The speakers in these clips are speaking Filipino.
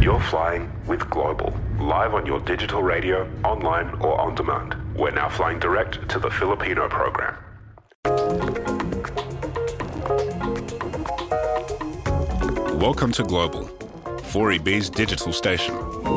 You're flying with Global, live on your digital radio, online or on demand. We're now flying direct to the Filipino program. Welcome to Global, 4EB's digital station.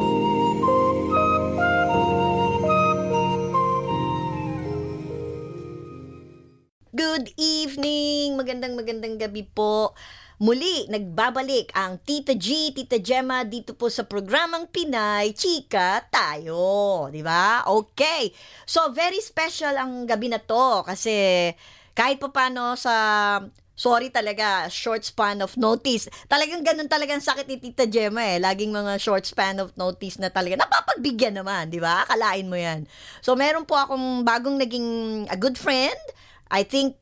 Good evening! Magandang gabi po. Muli, nagbabalik ang Tita G, Tita Gemma dito po sa programang Pinay Chika Tayo. Di ba? Okay. So, very special ang gabi na to kasi kahit pa paano sorry talaga, short span of notice. Talagang ganun talagang sakit ni Tita Gemma eh. Laging mga short span of notice na talaga. Napapagbigyan naman, di ba? Akalain mo yan. So, meron po akong bagong naging a good friend. I think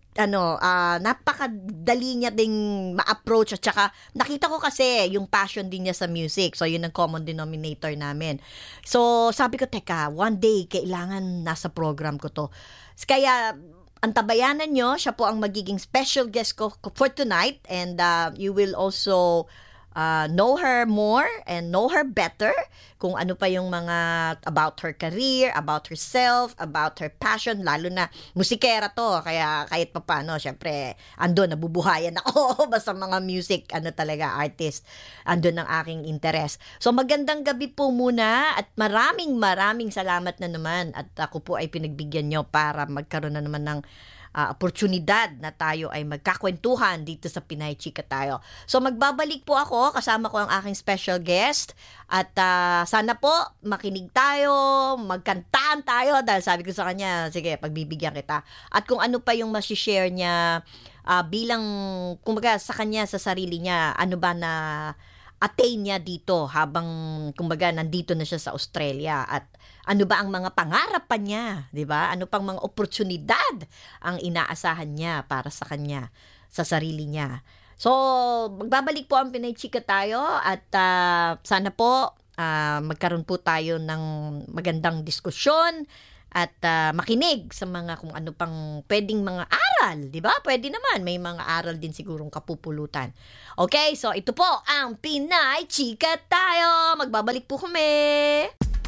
napakadali niya ding ma-approach at saka nakita ko kasi yung passion din niya sa music. So, yun ang common denominator namin. So, sabi ko, teka, one day, kailangan nasa program ko to. Kaya, antabayanan nyo, siya po ang magiging special guest ko for tonight and you will also know her more and know her better kung ano pa yung mga about her career, about herself, about her passion, lalo na musikera to, kaya kahit pa paano, syempre, andun, nabubuhayan ako, basta mga music, talaga, artist, andun ang aking interest. So, magandang gabi po muna at maraming salamat na naman at ako po ay pinagbigyan nyo para magkaroon na naman ng oportunidad na tayo ay magkakwentuhan dito sa Pinay Chika Tayo. So magbabalik po ako, kasama ko ang aking special guest at sana po makinig tayo, magkantaan tayo dahil sabi ko sa kanya, sige, pagbibigyan kita. At kung ano pa yung masishare niya bilang, kumbaga sa kanya, sa sarili niya, ano ba na attain niya dito habang, kumbaga, nandito na siya sa Australia at ano ba ang mga pangarap pa niya, di ba? Ano pang mga oportunidad ang inaasahan niya para sa kanya, sa sarili niya. So, magbabalik po ang Pinay Chika Tayo at sana po magkaroon po tayo ng magandang diskusyon at makinig sa mga kung ano pang pwedeng mga aral, di ba? Pwede naman, may mga aral din sigurong kapupulutan. Okay, so ito po ang Pinay Chika Tayo. Magbabalik po kami.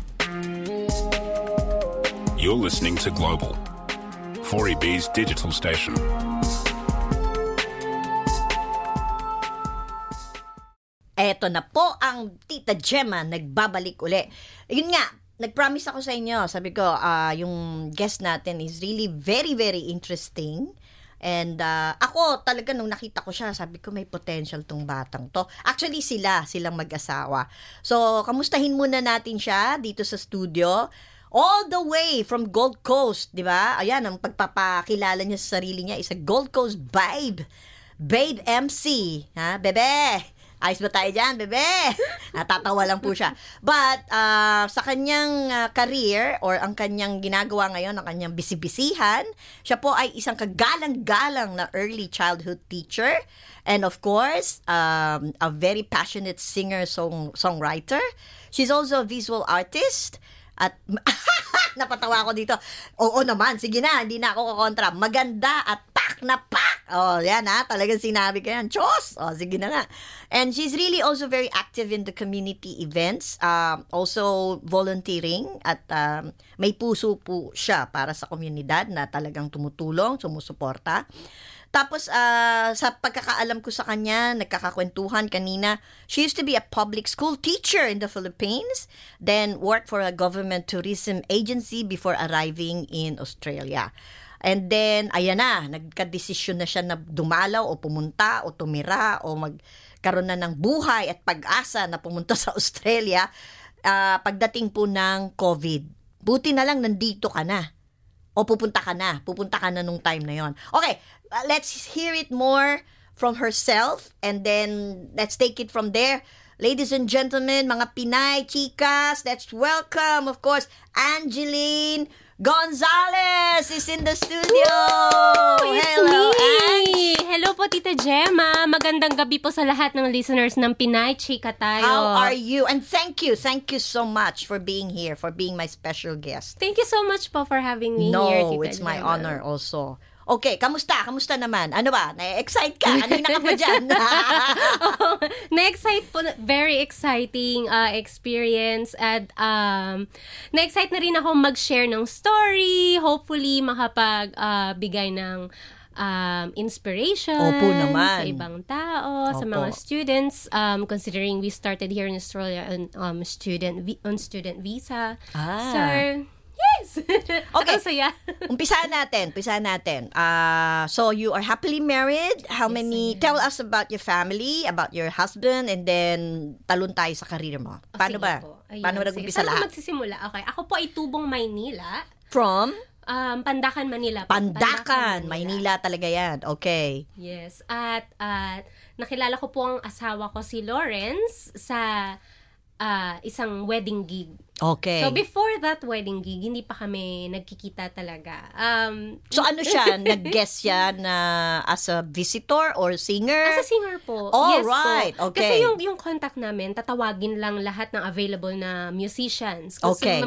You're listening to Global, 4EB's digital station. Eto na po ang Tita Gemma, nagbabalik uli. Yun nga, nag-promise ako sa inyo, sabi ko, yung guest natin is really very interesting. And ako talaga nung nakita ko siya, sabi ko may potential tong batang to. Actually silang mag-asawa. So, kamustahin muna natin siya dito sa studio. All the way from Gold Coast, di ba? Ayan, ang pagpapakilala niya sa sarili niya is a Gold Coast babe. Babe MC. Ha, bebe? Ayos ba tayo dyan, bebe? Natatawa lang po siya. But, sa kanyang career or ang kanyang ginagawa ngayon, ang kanyang bisibisihan, siya po ay isang kagalang-galang na early childhood teacher. And of course, a very passionate singer-songwriter. She's also a visual artist. At napatawa ako dito. Oo naman, sige na, hindi na ako kakontra. Maganda at pak na pak. Oh, yan ha, talagang sinabi ko yan. Chos! Oh, sige na nga. And she's really also very active in the community events. Also volunteering at may puso po siya para sa komunidad na talagang tumutulong, sumusuporta. Tapos, sa pagkakaalam ko sa kanya, nagkakakwentuhan kanina, she used to be a public school teacher in the Philippines, then worked for a government tourism agency before arriving in Australia. And then, ayan na, nagka-desisyon na siya na dumalaw o pumunta o tumira o magkaroon na ng buhay at pag-asa na pumunta sa Australia pagdating po ng COVID. Buti na lang nandito ka na. O pupunta ka na nung time na yon. Okay, let's hear it more from herself and then let's take it from there. Ladies and gentlemen, mga Pinay Chikas, let's welcome, of course, Angeline Gonzalez is in the studio. Ooh, it's Hello, me. Ange. Hello po, Tita Gemma. Magandang gabi po sa lahat ng listeners ng Pinay Chika Tayo. How are you? And thank you so much for being here, for being my special guest. Thank you so much po for having me No, here, Tita it's my Gemma. honor also. Okay, kamusta? Kamusta naman? Ano ba? Na-excite ka? Ano yung nakapa dyan? Na-excite po, very exciting experience at na-excite na rin ako mag-share ng story, hopefully bigay ng inspiration Opo naman. sa ibang tao, sa Opo. mga students, considering we started here in Australia on student visa. So, yes! Okay. Ang saya. Umpisahan natin. So you are happily married. How Yes, many? I am. Tell us about your family, about your husband, and then talon tayo sa career mo. Paano Sige ba? po. Ayun, Paano ba sige. nag-umpisa Saan ako lahat? magsisimula? Okay. Ako po ay tubong Maynila. From Pandakan, Manila. po. Pandakan, Maynila talaga yan. Okay. Yes. At nakilala ko po ang asawa ko si Lawrence sa isang wedding gig. Okay. So before that wedding gig, hindi pa kami nagkikita talaga. So ano siya? Nag-guest siya na as a visitor or singer? As a singer po. Oh, yes right. po. Okay. Kasi yung contact namin, tatawagin lang lahat ng available na musicians. Kasi Okay.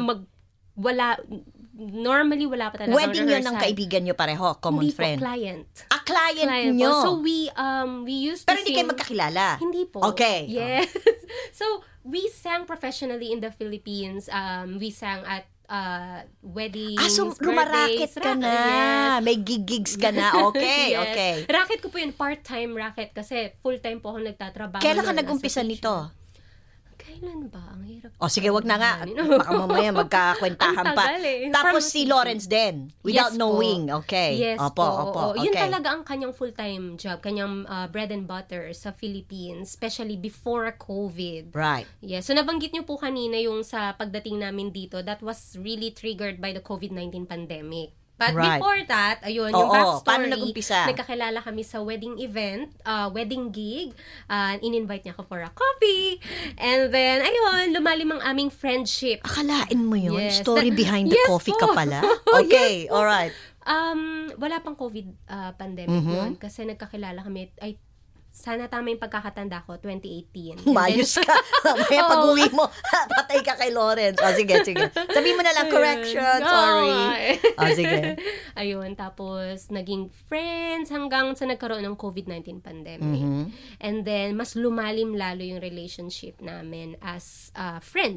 normally wala pa talaga Wedding yun ng kaibigan nyo pareho, common hindi friend. po, client. Client po. nyo. So we used to Pero hindi sing... kayo magkakilala? Hindi po. Okay. Yes. So we sang professionally in the Philippines. We sang at weddings, So birthdays. rumaraket ka na. Yes. May gigs ka na. Okay, Yes. okay. Racket ko po yun, part-time racket kasi full-time po ako nagtatrabaho. Kailan ka noon nag-umpisa as a nito? teacher. Kailan ba? Ang hirap. O sige, wag na nga. sabihin. Baka mamaya magkakwentahan Ang pa. tagal eh. Tapos From- si Lawrence din. Without Yes po. knowing. Okay. Yes Opo, po. opo. Oo. Yun Okay. talaga ang kanyang full-time job, kanyang bread and butter sa Philippines, especially before COVID. Right. Yes. So nabanggit niyo po kanina yung sa pagdating namin dito, that was really triggered by the COVID-19 pandemic. But Right. before that, ayun, Oo, yung backstory, paano nag-umpisa? nagkakilala kami sa wedding event, wedding gig, in-invite niya ako for a coffee, and then, ayun, lumalim ang aming friendship. Akalain mo yun? Yes. Story behind the Yes coffee po. ka pala? Oh, Okay, yes po. alright. Wala pang COVID pandemic noon, kasi nagkakilala kami, sana tama yung pagkakatanda ko, 2018. And then- Mayos ka. Mamaya Oo. pag-uwi mo, patay ka kay Lawrence. O sige. Sabihin mo na lang, correction, Oo sorry. nga eh. O sige. Ayun, tapos naging friends hanggang sa nagkaroon ng COVID-19 pandemic. Mhm. And then, mas lumalim lalo yung relationship namin as friends.